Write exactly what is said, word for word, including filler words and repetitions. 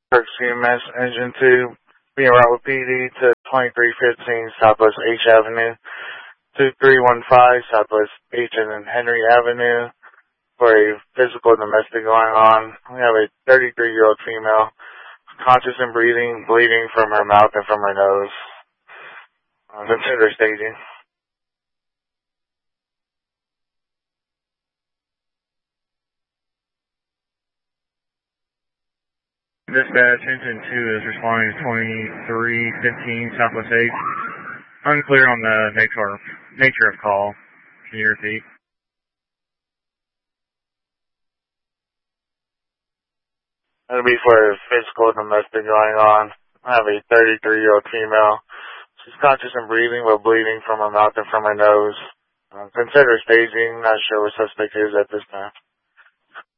Kirk C M S Engine two, being route with P D to twenty-three fifteen Southwest H Avenue, two three one five Southwest H and Henry Avenue for a physical domestic going on. We have a thirty-three-year-old female, conscious and breathing, bleeding from her mouth and from her nose. Uh, consider staging. Dispatch, engine two is responding to twenty-three fifteen Southwest H. Unclear on the nature of, nature of call. Can you repeat? It'll be for a physical domestic going on. I have a thirty-three-year-old female. She's conscious and breathing, but bleeding from her mouth and from her nose. Uh, consider staging. Not sure what suspect is at this time.